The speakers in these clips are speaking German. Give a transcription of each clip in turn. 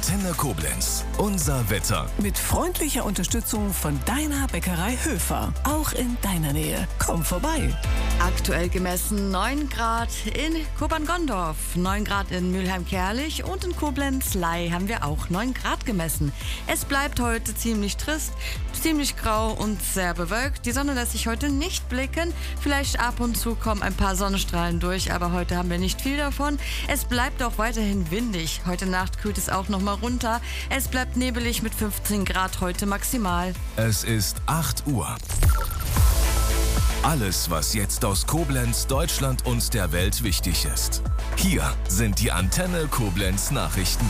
Antenne Koblenz. Unser Wetter. Mit freundlicher Unterstützung von deiner Bäckerei Höfer. Auch in deiner Nähe. Komm vorbei. Aktuell gemessen 9 Grad in Kobern-Gondorf, 9 Grad in Mülheim-Kärlich und in Koblenz-Ley haben wir auch 9 Grad gemessen. Es bleibt heute ziemlich trist, ziemlich grau und sehr bewölkt. Die Sonne lässt sich heute nicht blicken. Vielleicht ab und zu kommen ein paar Sonnenstrahlen durch, aber heute haben wir nicht viel davon. Es bleibt auch weiterhin windig. Heute Nacht kühlt es auch noch mal runter. Es bleibt nebelig mit 15 Grad heute maximal. Es ist 8 Uhr. Alles, was jetzt aus Koblenz, Deutschland und der Welt wichtig ist. Hier sind die Antenne Koblenz Nachrichten.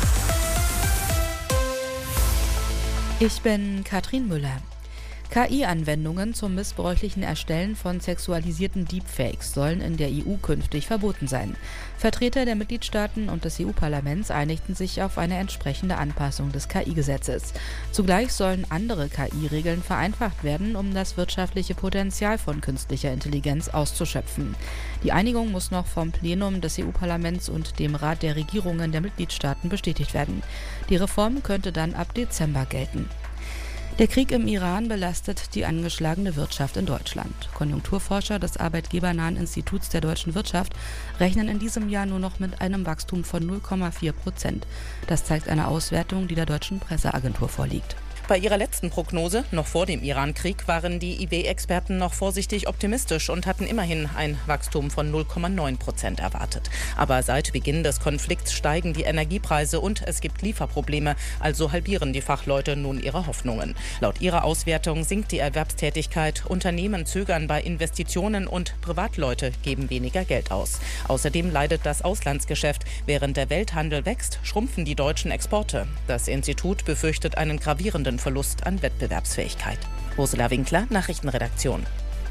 Ich bin Katrin Müller. KI-Anwendungen zum missbräuchlichen Erstellen von sexualisierten Deepfakes sollen in der EU künftig verboten sein. Vertreter der Mitgliedstaaten und des EU-Parlaments einigten sich auf eine entsprechende Anpassung des KI-Gesetzes. Zugleich sollen andere KI-Regeln vereinfacht werden, um das wirtschaftliche Potenzial von künstlicher Intelligenz auszuschöpfen. Die Einigung muss noch vom Plenum des EU-Parlaments und dem Rat der Regierungen der Mitgliedstaaten bestätigt werden. Die Reform könnte dann ab Dezember gelten. Der Krieg im Iran belastet die angeschlagene Wirtschaft in Deutschland. Konjunkturforscher des arbeitgebernahen Instituts der deutschen Wirtschaft rechnen in diesem Jahr nur noch mit einem Wachstum von 0,4%. Das zeigt eine Auswertung, die der deutschen Presseagentur vorliegt. Bei ihrer letzten Prognose, noch vor dem Iran-Krieg, waren die IW-Experten noch vorsichtig optimistisch und hatten immerhin ein Wachstum von 0,9% erwartet. Aber seit Beginn des Konflikts steigen die Energiepreise und es gibt Lieferprobleme, also halbieren die Fachleute nun ihre Hoffnungen. Laut ihrer Auswertung sinkt die Erwerbstätigkeit, Unternehmen zögern bei Investitionen und Privatleute geben weniger Geld aus. Außerdem leidet das Auslandsgeschäft. Während der Welthandel wächst, schrumpfen die deutschen Exporte. Das Institut befürchtet einen gravierenden Verlust an Wettbewerbsfähigkeit. Ursula Winkler, Nachrichtenredaktion.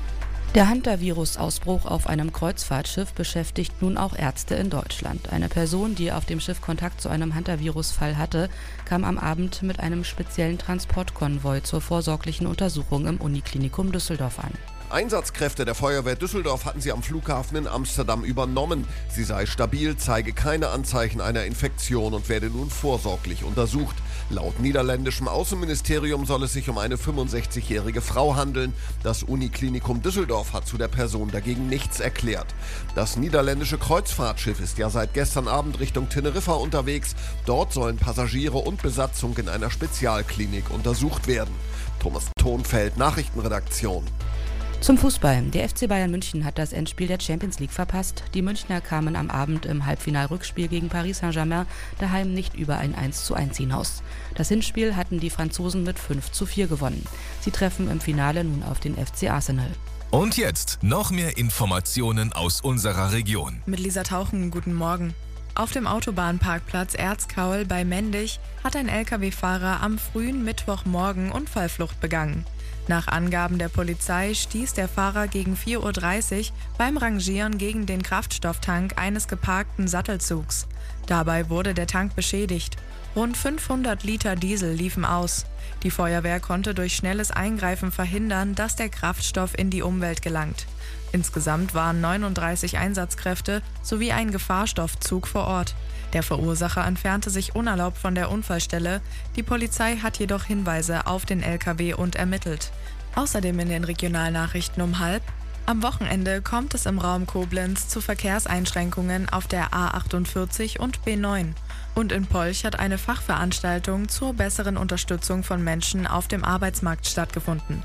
Der Hantavirus-Ausbruch auf einem Kreuzfahrtschiff beschäftigt nun auch Ärzte in Deutschland. Eine Person, die auf dem Schiff Kontakt zu einem Hantavirus-Fall hatte, kam am Abend mit einem speziellen Transportkonvoi zur vorsorglichen Untersuchung im Uniklinikum Düsseldorf an. Einsatzkräfte der Feuerwehr Düsseldorf hatten sie am Flughafen in Amsterdam übernommen. Sie sei stabil, zeige keine Anzeichen einer Infektion und werde nun vorsorglich untersucht. Laut niederländischem Außenministerium soll es sich um eine 65-jährige Frau handeln. Das Uniklinikum Düsseldorf hat zu der Person dagegen nichts erklärt. Das niederländische Kreuzfahrtschiff ist ja seit gestern Abend Richtung Teneriffa unterwegs. Dort sollen Passagiere und Besatzung in einer Spezialklinik untersucht werden. Thomas Thonfeld, Nachrichtenredaktion. Zum Fußball. Der FC Bayern München hat das Endspiel der Champions League verpasst. Die Münchner kamen am Abend im Halbfinalrückspiel gegen Paris Saint-Germain daheim nicht über ein 1:1 hinaus. Das Hinspiel hatten die Franzosen mit 5:4 gewonnen. Sie treffen im Finale nun auf den FC Arsenal. Und jetzt noch mehr Informationen aus unserer Region. Mit Lisa Tauchen, guten Morgen. Auf dem Autobahnparkplatz Erzkaul bei Mendig hat ein Lkw-Fahrer am frühen Mittwochmorgen Unfallflucht begangen. Nach Angaben der Polizei stieß der Fahrer gegen 4:30 Uhr beim Rangieren gegen den Kraftstofftank eines geparkten Sattelzugs. Dabei wurde der Tank beschädigt. Rund 500 Liter Diesel liefen aus. Die Feuerwehr konnte durch schnelles Eingreifen verhindern, dass der Kraftstoff in die Umwelt gelangt. Insgesamt waren 39 Einsatzkräfte sowie ein Gefahrstoffzug vor Ort. Der Verursacher entfernte sich unerlaubt von der Unfallstelle. Die Polizei hat jedoch Hinweise auf den LKW und ermittelt. Außerdem in den Regionalnachrichten um 12:30: Am Wochenende kommt es im Raum Koblenz zu Verkehrseinschränkungen auf der A48 und B9. Und in Polch hat eine Fachveranstaltung zur besseren Unterstützung von Menschen auf dem Arbeitsmarkt stattgefunden.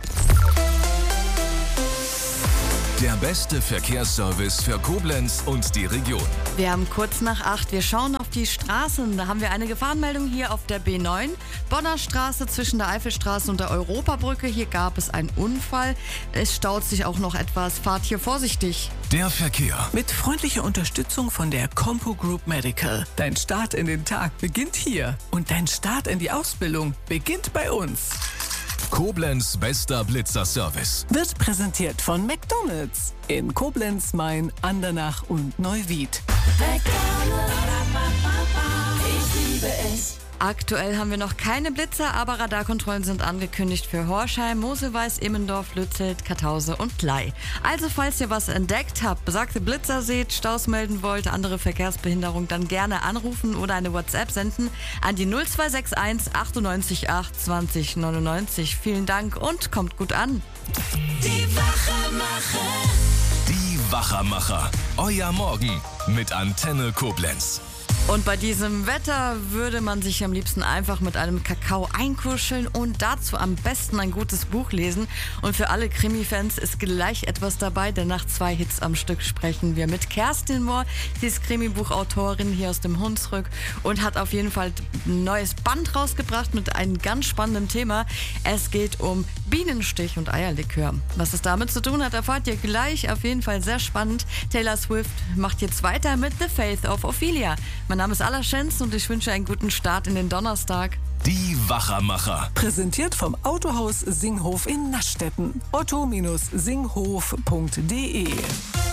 Der beste Verkehrsservice für Koblenz und die Region. Wir haben kurz nach 8. Wir schauen auf die Straßen. Da haben wir eine Gefahrenmeldung hier auf der B9. Bonner Straße zwischen der Eifelstraße und der Europabrücke. Hier gab es einen Unfall. Es staut sich auch noch etwas. Fahrt hier vorsichtig. Der Verkehr. Mit freundlicher Unterstützung von der Compo Group Medical. Dein Start in den Tag beginnt hier. Und dein Start in die Ausbildung beginnt bei uns. Koblenz bester Blitzerservice. Wird präsentiert von McDonald's in Koblenz, Main, Andernach und Neuwied. McDonald's, ich liebe es. Aktuell haben wir noch keine Blitzer, aber Radarkontrollen sind angekündigt für Horschheim, Moseweiß, Immendorf, Lützelt, Kartause und Ley. Also falls ihr was entdeckt habt, besagte Blitzer seht, Staus melden wollt, andere Verkehrsbehinderung, dann gerne anrufen oder eine WhatsApp senden an die 0261 98 8 20 99. Vielen Dank und kommt gut an. Die Wachermacher. Euer Morgen mit Antenne Koblenz. Und bei diesem Wetter würde man sich am liebsten einfach mit einem Kakao einkuscheln und dazu am besten ein gutes Buch lesen. Und für alle Krimi-Fans ist gleich etwas dabei, denn nach 2 Hits am Stück sprechen wir mit Kerstin Mohr. Sie ist Krimi-Buchautorin hier aus dem Hunsrück und hat auf jeden Fall ein neues Band rausgebracht mit einem ganz spannenden Thema. Es geht um Bienenstich und Eierlikör. Was es damit zu tun hat, erfahrt ihr gleich. Auf jeden Fall sehr spannend. Taylor Swift macht jetzt weiter mit The Faith of Ophelia. Mein Name ist Alla Schenz und ich wünsche einen guten Start in den Donnerstag. Die Wachermacher. Präsentiert vom Autohaus Singhof in Naschstetten. otto-singhof.de